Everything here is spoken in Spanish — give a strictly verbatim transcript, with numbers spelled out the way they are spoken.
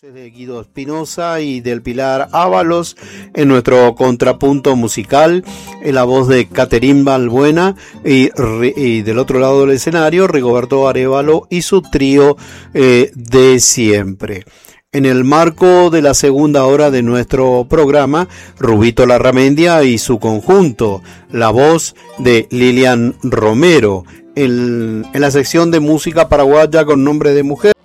De Guido Espinosa y del Pilar Ábalos en nuestro contrapunto musical, en la voz de Caterín Balbuena y, y del otro lado del escenario Rigoberto Arévalo y su trío eh, de siempre. En el marco de la segunda hora de nuestro programa, Rubito Larramendia y su conjunto, la voz de Lilian Romero, en, en la sección de música paraguaya con nombre de mujer.